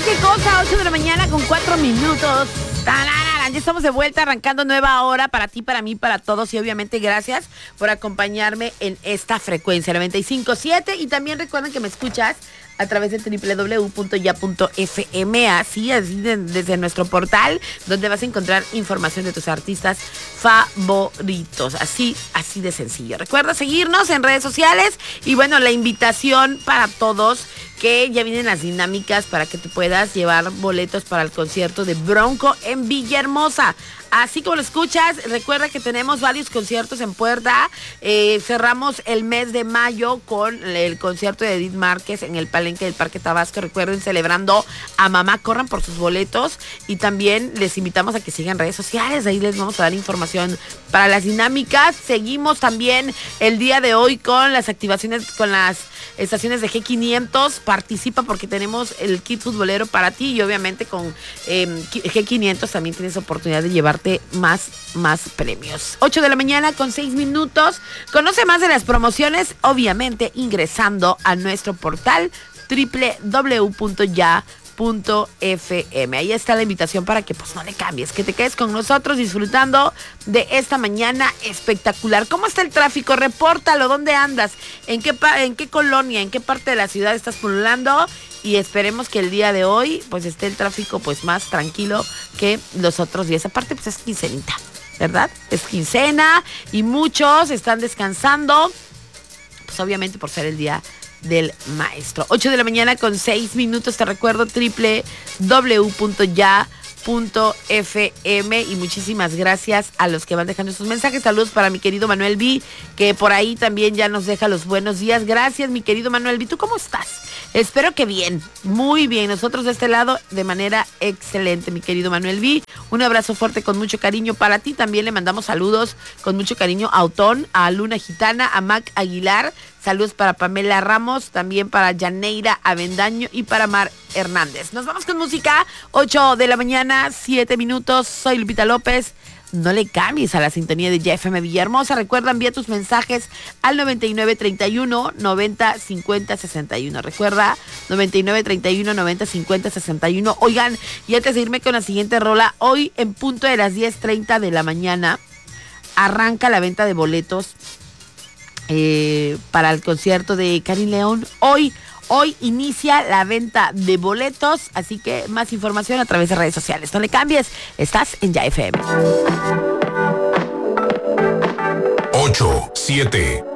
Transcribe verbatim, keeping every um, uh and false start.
qué cosa, ocho de la mañana con cuatro minutos. ¡Tararara! Ya estamos de vuelta, arrancando nueva hora para ti, para mí, para todos. Y obviamente gracias por acompañarme en esta frecuencia noventa y cinco punto siete. Y también recuerden que me escuchas a través de doble u doble u doble u punto ya punto efe eme, así, así de, desde nuestro portal, donde vas a encontrar información de tus artistas favoritos. Así, así de sencillo. Recuerda seguirnos en redes sociales y bueno, la invitación para todos, que ya vienen las dinámicas para que te puedas llevar boletos para el concierto de Bronco en Villahermosa. Así como lo escuchas, recuerda que tenemos varios conciertos en puerta. Eh, cerramos el mes de mayo con el concierto de Edith Márquez en el Palenque del Parque Tabasco. Recuerden, celebrando a mamá, corran por sus boletos. Y también les invitamos a que sigan redes sociales. Ahí les vamos a dar información para las dinámicas. Seguimos también el día de hoy con las activaciones, con las estaciones de G quinientos. Participa porque tenemos el kit futbolero para ti. Y obviamente con eh, G quinientos también tienes oportunidad de llevarte más, más premios. ocho de la mañana con seis minutos. Conoce más de las promociones, obviamente ingresando a nuestro portal doble u doble u doble u punto ya punto efe eme. Ahí está la invitación para que pues no le cambies, que te quedes con nosotros disfrutando de esta mañana espectacular. ¿Cómo está el tráfico? Repórtalo, ¿dónde andas? ¿En qué, en qué colonia, en qué parte de la ciudad estás pululando? Y esperemos que el día de hoy pues esté el tráfico pues más tranquilo que los otros días. Aparte pues es quincenita, ¿verdad? Es quincena y muchos están descansando, pues obviamente por ser el día del maestro. ocho de la mañana con seis minutos. Te recuerdo doble u doble u doble u punto ya punto efe eme. Y muchísimas gracias a los que van dejando sus mensajes. Saludos para mi querido Manuel B, que por ahí también ya nos deja los buenos días. Gracias, mi querido Manuel B. ¿Tú cómo estás? Espero que bien, muy bien. Nosotros de este lado de manera excelente, mi querido Manuel B. Un abrazo fuerte con mucho cariño para ti. También le mandamos saludos con mucho cariño a Otón, a Luna Gitana, a Mac Aguilar. Saludos para Pamela Ramos, también para Yaneira Avendaño y para Mar Hernández. Nos vamos con música, ocho de la mañana, siete minutos. Soy Lupita López. No le cambies a la sintonía de Ya F M Villahermosa. Recuerda, envía tus mensajes al noventa y nueve treinta y uno noventa cincuenta sesenta y uno. Recuerda, noventa y nueve treinta y uno noventa cincuenta sesenta y uno. Oigan, y antes de irme con la siguiente rola, hoy en punto de las diez treinta de la mañana arranca la venta de boletos eh, para el concierto de Karin León. Hoy Hoy inicia la venta de boletos, así que más información a través de redes sociales. No le cambies, estás en Ya F M. ocho, siete.